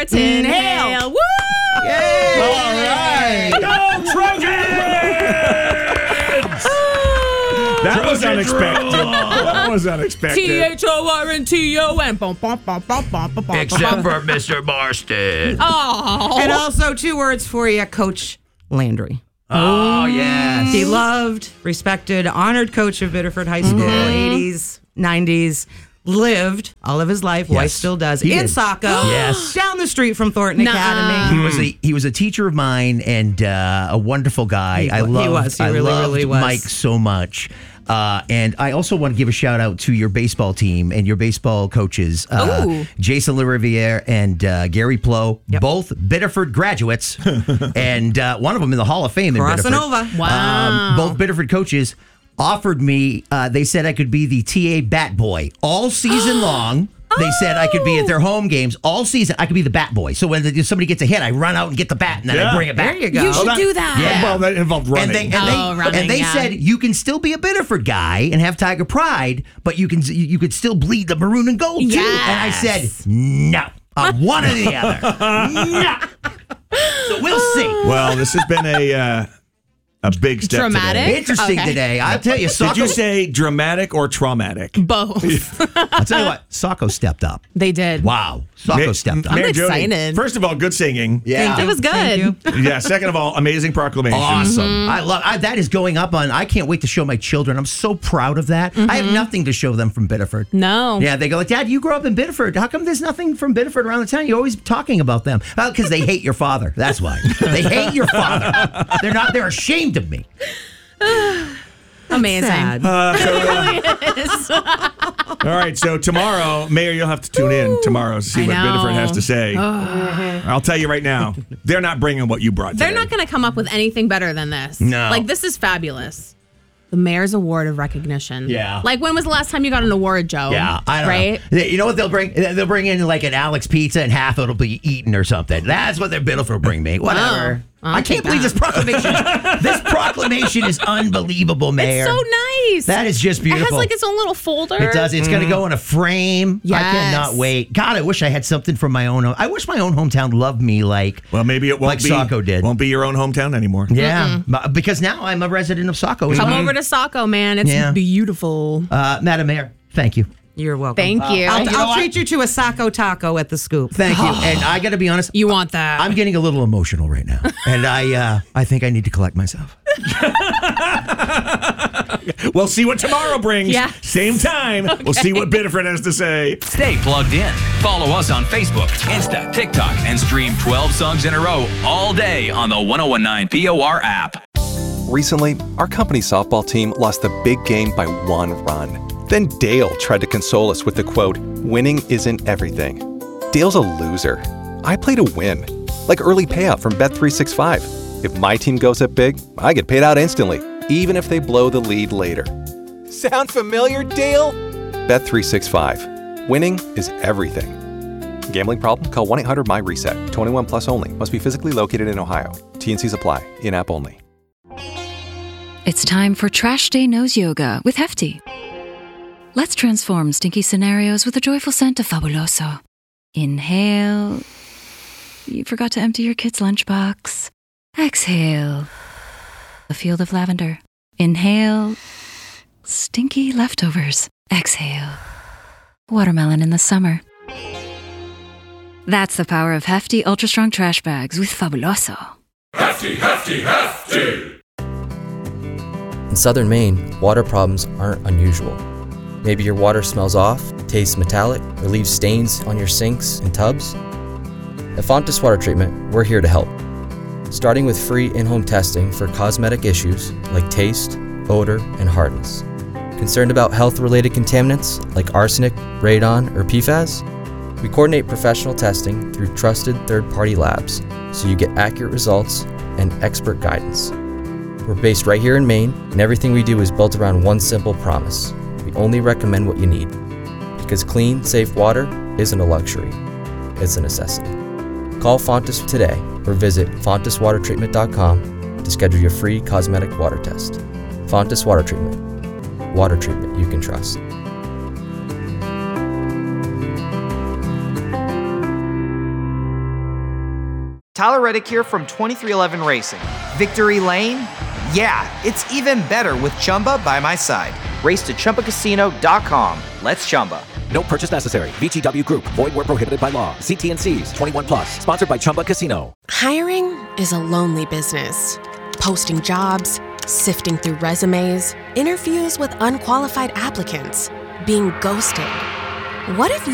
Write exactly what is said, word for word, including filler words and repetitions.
Inhale. Woo! Yay! All right. Go Trojans! That was unexpected. That was unexpected. T H O R N T O N. Except for Mister Marston. Oh. And also two words for you, Coach Landry. Oh, yes. Beloved, respected, honored coach of Biddeford High School, eighties, nineties. Lived all of his life. Yes. Wife still does. He in did. Saco. Yes. Down the street from Thornton Nuh-uh. Academy. He was a he was a teacher of mine and uh, a wonderful guy. He I wa- he loved was. He I really, loved really was. Mike so much. Uh, and I also want to give a shout out to your baseball team and your baseball coaches, uh, Ooh. Jason LaRiviere and uh, Gary Plow, both Biddeford graduates, and uh, one of them in the Hall of Fame in Crossing Biddeford. over. Wow. Um, both Biddeford coaches offered me, uh, they said I could be the T A bat boy all season long. They said I could be at their home games all season. I could be the bat boy. So when the, somebody gets a hit, I run out and get the bat, and then Yeah. I bring it back. There you go. You should that- do that. Yeah. Well, that involved running. And they, and Oh, they, running, and they yeah. said you can still be a Biddeford guy and have Tiger pride, but you can you could still bleed the maroon and gold too. Yes. And I said no, I'm one or the other. No. So we'll see. well, this has been a uh, a big step Dramatic? today. Interesting Okay. today. I'll tell you, Did Socko. you say dramatic or traumatic? Both. I'll tell you what, Socko stepped up. They did. Wow, Socko Ma- stepped up. I'm Mayor Jody, excited. first of all, good singing. Yeah, It was good. Thank you. Yeah. Second of all, amazing proclamation. awesome. Mm-hmm. I love I, that is going up on. I can't wait to show my children. I'm so proud of that. I have nothing to show them from Biddeford. Mm-hmm. No. Yeah, they go like, Dad, you grew up in Biddeford. How come there's nothing from Biddeford around the town? You're always talking about them. Because they hate your father. That's why. They hate your father. They're not. They're ashamed of me. Amazing. Sad. Uh, so, uh, all right, so tomorrow, Mayor, you'll have to tune in tomorrow to see I what know. Biddeford has to say. I'll tell you right now, they're not bringing what you brought today. They're not going to come up with anything better than this. No. Like, this is fabulous. The Mayor's Award of Recognition. Yeah. Like, when was the last time you got an award, Joe? Yeah, I don't right? know. You know what they'll bring? They'll bring in like an Alex pizza and half it'll be eaten or something. That's what their Biddeford will bring me. Whatever. I'll I take can't believe that. this proclamation. This proclamation is unbelievable, Mayor. It's so nice. That is just It beautiful. has like its own little folder. It does. It's going to go in a frame. I Yes. cannot wait. God, I wish I had something from my own. I wish my own hometown loved me like. Well, maybe it won't Like be Saco did. Won't be your own hometown anymore. Yeah, M- because now I'm a resident of Saco. Come over to Saco, man. It's Yeah. beautiful. uh, Madam Mayor. Thank you. You're welcome. Thank you. I'll, you know I'll what? treat you to a Saco taco at the Scoop. Thank you. And I got to be honest. You want that? I'm getting a little emotional right now, and I uh, I think I need to collect myself. We'll see what tomorrow brings. Yeah. Same time. We'll see what Biddeford has to say. Stay plugged in. Follow us on Facebook, Insta, TikTok, and stream twelve songs in a row all day on the ten nineteen P O R app. Recently, our company softball team lost the big game by one run. Then Dale tried to console us with the quote, "Winning isn't everything." Dale's a loser. I play to win. Like early payout from Bet three sixty-five. If my team goes up big, I get paid out instantly, even if they blow the lead later. Sound familiar, Dale? Bet three sixty-five. Winning is everything. Gambling problem? Call one eight hundred M Y reset. twenty-one plus only. Must be physically located in Ohio. T and Cs apply. In-app only. It's time for Trash Day Nose Yoga with Hefty. Let's transform stinky scenarios with the joyful scent of Fabuloso. Inhale. You forgot to empty your kid's lunchbox. Exhale. A field of lavender. Inhale. Stinky leftovers. Exhale. Watermelon in the summer. That's the power of Hefty Ultra Strong Trash Bags with Fabuloso. Hefty, hefty, hefty! In southern Maine, water problems aren't unusual. Maybe your water smells off, tastes metallic, or leaves stains on your sinks and tubs. At Fontes Water Treatment, we're here to help. Starting with free in-home testing for cosmetic issues like taste, odor, and hardness. Concerned about health-related contaminants like arsenic, radon, or P FAS? We coordinate professional testing through trusted third-party labs so you get accurate results and expert guidance. We're based right here in Maine, and everything we do is built around one simple promise. We only recommend what you need. Because clean, safe water isn't a luxury, it's a necessity. Call Fontes today or visit fontes water treatment dot com to schedule your free cosmetic water test. Fontes Water Treatment. Water treatment you can trust. Tyler Reddick here from twenty-three eleven Racing. Victory Lane? Yeah, it's even better with Chumba by my side. Race to Chumba Casino dot com. Let's Chumba. No purchase necessary. V G W Group. Void where prohibited by law. See T and C's. twenty-one plus. Sponsored by Chumba Casino. Hiring is a lonely business. Posting jobs, sifting through resumes, interviews with unqualified applicants, being ghosted. What if